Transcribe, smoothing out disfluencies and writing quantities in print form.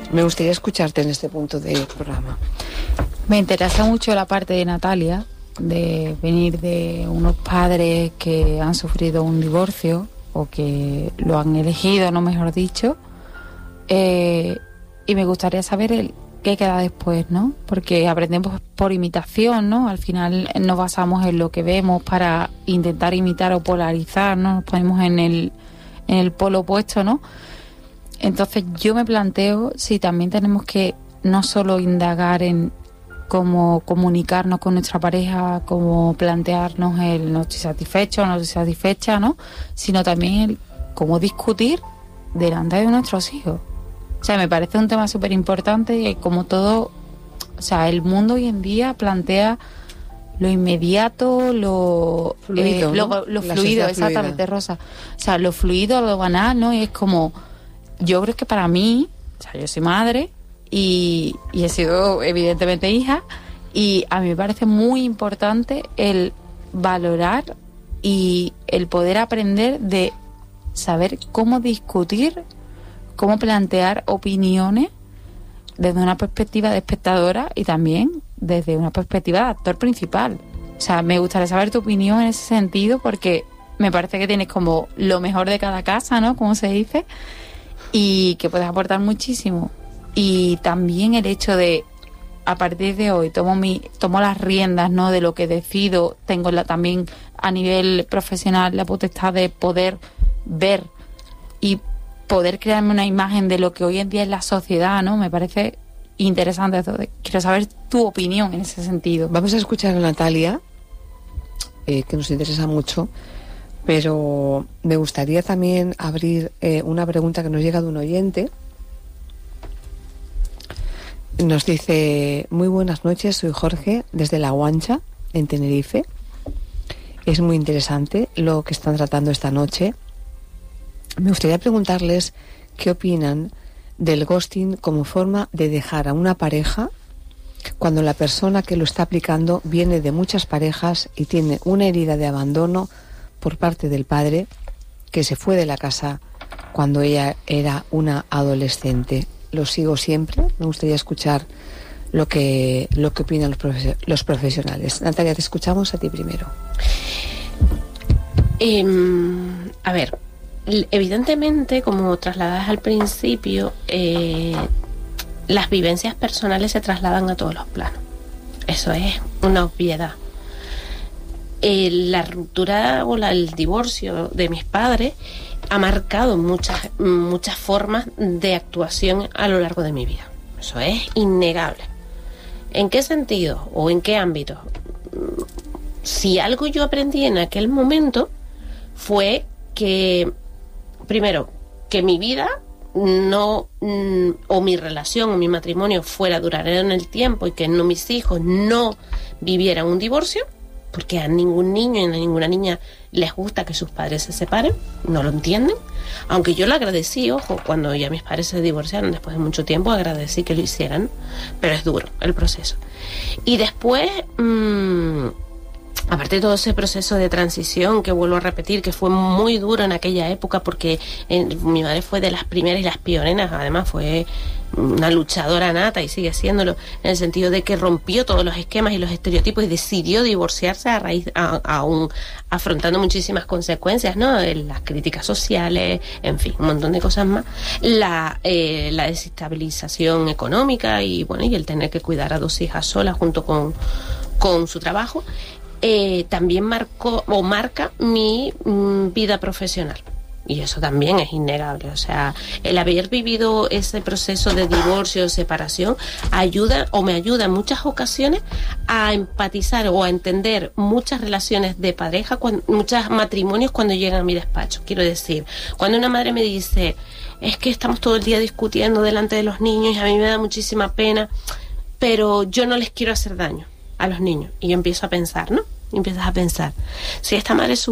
Me gustaría escucharte en este punto del programa. Me interesa mucho la parte de Natalia, de venir de unos padres que han sufrido un divorcio o que lo han elegido, no mejor dicho, y me gustaría saber el qué queda después, ¿no? Porque aprendemos por imitación, ¿no? Al final nos basamos en lo que vemos para intentar imitar o polarizar, ¿no? Nos ponemos en el polo opuesto, ¿no? Entonces yo me planteo si también tenemos que no solo indagar en cómo comunicarnos con nuestra pareja, cómo plantearnos el no estoy satisfecho, no estoy satisfecha, ¿no? Sino también el cómo discutir delante de nuestros hijos. O sea, me parece un tema súper importante y como todo, o sea, el mundo hoy en día plantea lo inmediato, lo fluido, lo fluido, exactamente, fluida. Rosa. O sea, lo fluido, lo banal, ¿no? Y es como, yo creo que para mí, o sea, yo soy madre y he sido evidentemente hija, y a mí me parece muy importante el valorar y el poder aprender de saber cómo discutir, cómo plantear opiniones desde una perspectiva de espectadora y también desde una perspectiva de actor principal. O sea, me gustaría saber tu opinión en ese sentido, porque me parece que tienes como lo mejor de cada casa, ¿no? Como se dice, y que puedes aportar muchísimo. Y también el hecho de, a partir de hoy, tomo las riendas, ¿no? De lo que decido, tengo también a nivel profesional la potestad de poder ver y poder crearme una imagen de lo que hoy en día es la sociedad, ¿no? Me parece interesante eso. Quiero saber tu opinión en ese sentido. Vamos a escuchar a Natalia, que nos interesa mucho, pero me gustaría también abrir una pregunta que nos llega de un oyente. Nos dice: muy buenas noches, soy Jorge, desde La Guancha, en Tenerife. Es muy interesante lo que están tratando esta noche. Me gustaría preguntarles qué opinan del ghosting como forma de dejar a una pareja cuando la persona que lo está aplicando viene de muchas parejas y tiene una herida de abandono por parte del padre, que se fue de la casa cuando ella era una adolescente. Lo sigo siempre. Me gustaría escuchar lo que opinan los profesionales. Natalia, te escuchamos a ti primero. A ver, evidentemente, como trasladadas al principio, las vivencias personales se trasladan a todos los planos. Eso es una obviedad. La ruptura o el divorcio de mis padres ha marcado muchas formas de actuación a lo largo de mi vida. Eso es innegable. ¿En qué sentido o en qué ámbito? Si algo yo aprendí en aquel momento fue que, primero, que mi vida no, o mi relación o mi matrimonio fuera duradero en el tiempo y que mis hijos no vivieran un divorcio, porque a ningún niño y a ninguna niña les gusta que sus padres se separen, no lo entienden. Aunque yo lo agradecí, ojo, cuando ya mis padres se divorciaron después de mucho tiempo, agradecí que lo hicieran, pero es duro el proceso. Y después, aparte de todo ese proceso de transición, que vuelvo a repetir, que fue muy duro en aquella época, porque mi madre fue de las primeras y las pioneras, además fue una luchadora nata y sigue siéndolo, en el sentido de que rompió todos los esquemas y los estereotipos y decidió divorciarse a raíz, aún afrontando muchísimas consecuencias, ¿no? Las críticas sociales, en fin, un montón de cosas más, la desestabilización económica y bueno, y el tener que cuidar a 2 hijas solas junto con su trabajo. También marca mi vida profesional. Y eso también es innegable. O sea, el haber vivido ese proceso de divorcio, separación, me ayuda en muchas ocasiones a empatizar o a entender muchas relaciones de pareja, muchos matrimonios cuando llegan a mi despacho. Quiero decir, cuando una madre me dice, es que estamos todo el día discutiendo delante de los niños y a mí me da muchísima pena, pero yo no les quiero hacer daño a los niños. Y yo empiezo a pensar, ¿no? Y empiezas a pensar, si esta madre